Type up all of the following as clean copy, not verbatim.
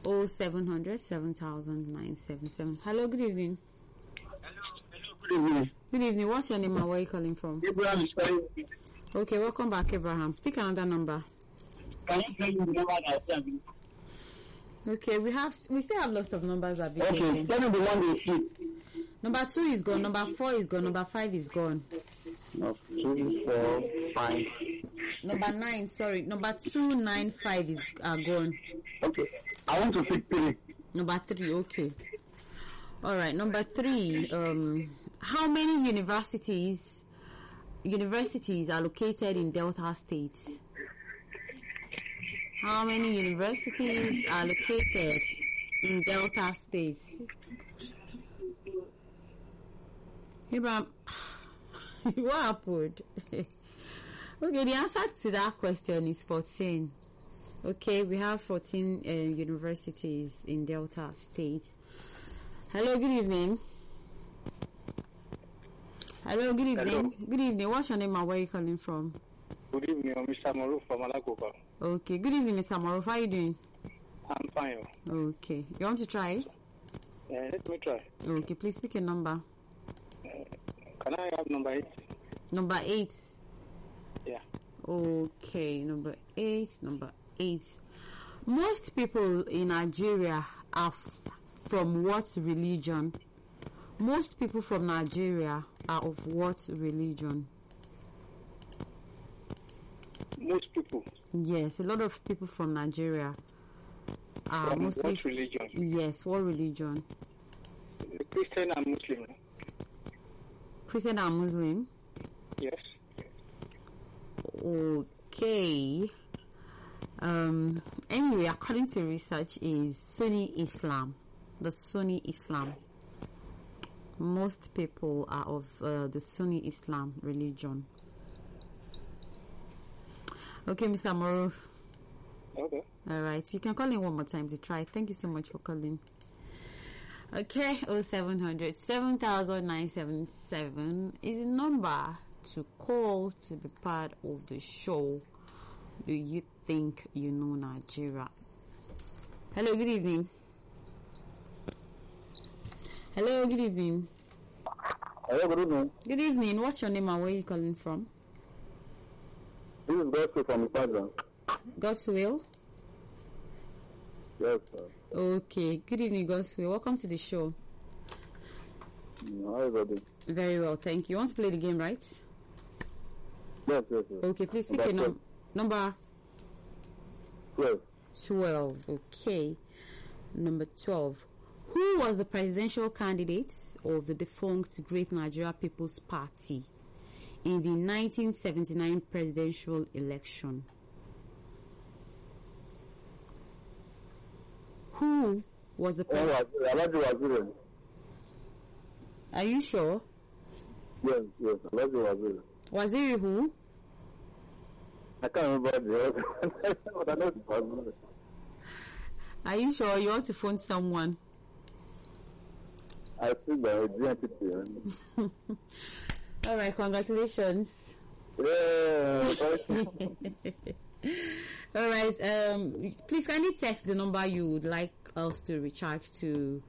0700 7000 Hello, good evening. Good evening. Good evening. What's your name and where are you calling from? Abraham is calling. Okay, welcome back, Abraham. Pick another number. Can you tell me the number that I sent? Okay, we still have lots of numbers that be Okay, taken. tell me the one they see. Number 2 is gone, number 4 is gone, number 5 is gone. No, 2, 4, 5. Number 9, sorry, number 2, 9, 5 are gone. Okay, I want to pick 3. Number 3, okay. Alright, number 3, how many universities are located in Delta State? How many universities are located in Delta State? Abraham, what happened? Okay, the answer to that question is 14. Okay, we have 14 universities in Delta State. Hello, good evening. Hello, good evening. Hello. Good evening. What's your name and where are you calling from? Good evening, Mr. Maruf from Alakoka. Okay, good evening, Mr. Maruf. How are you doing? I'm fine. Okay, you want to try? Let me try. Okay, please pick a number. Can I have number 8? Number 8. Yeah. Okay, number 8. Most people in Nigeria are from what religion? Most people from Nigeria are of what religion? Most people. Yes, a lot of people from Nigeria are From mostly. what religion? Yes, what religion? Christian and Muslim. Christian and Muslim? Yes. Okay. Anyway, according to research, is Sunni Islam. The Sunni Islam. Most people are of the Sunni Islam religion. Okay, Mr. Maruf. Okay. All right, you can call in one more time to try. Thank you so much for calling. Okay, 0700 7977 is a number to call to be part of the show. Do you think you know Nigeria? Hello, good evening. Hello, good evening. Hello, good evening. Good evening. What's your name and where are you calling from? This is Godfrey from Ibadan. God's will. Yes, sir. Okay. Good evening, God's will. Welcome to the show. How is it? Very well, thank you. You want to play the game, right? Yes. Okay, please pick a number 12. 12. Okay. Number 12. Who was the presidential candidate of the defunct Great Nigeria People's Party in the 1979 presidential election? Who was the president? Are you sure? Yes. Alhaji Waziri who? I can't remember the but I know it was. Are you sure you want to phone someone? I think the identity. All right, congratulations. Yeah. All right, please kindly text the number you would like us to recharge to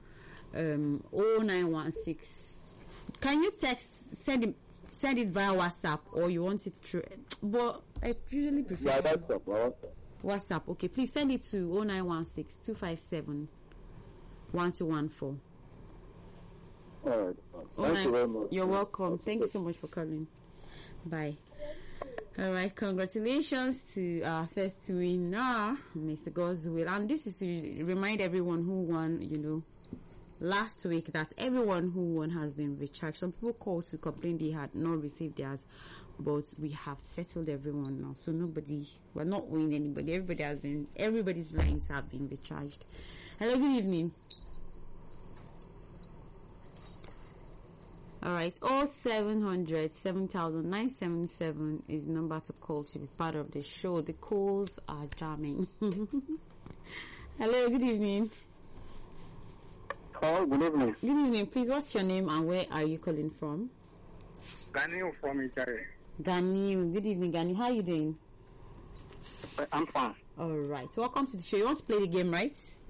0916. Can you send it via WhatsApp or you want it through? But I usually prefer WhatsApp. Okay, please send it to 0916 257 1214. All right. Thank you very much. You're welcome. Thank you so much for calling. Bye. All right, congratulations to our first winner, Mr. Godswill. And this is to remind everyone who won, last week, that everyone who won has been recharged. Some people called to complain they had not received theirs, but we have settled everyone now. So we're not owing anybody. Everybody's lines have been recharged. Hello, good evening. All right, 0700 7977 is the number to call to be part of the show. The calls are jamming. Hello, good evening. Oh, good evening. Good evening. Please, what's your name and where are you calling from? Daniel from Ijare. Daniel. Good evening, Daniel. How are you doing? I'm fine. All right. Welcome to the show. You want to play the game, right?